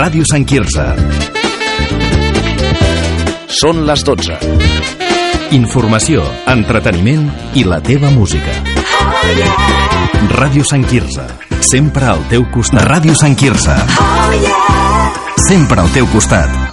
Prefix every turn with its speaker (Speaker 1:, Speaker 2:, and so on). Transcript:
Speaker 1: Ràdio Sant Quirze. Són les 12. Informació, entreteniment i la teva música. Ràdio Sant Quirze. Sempre al teu costat. Ràdio Sant Quirze. Sempre al teu costat.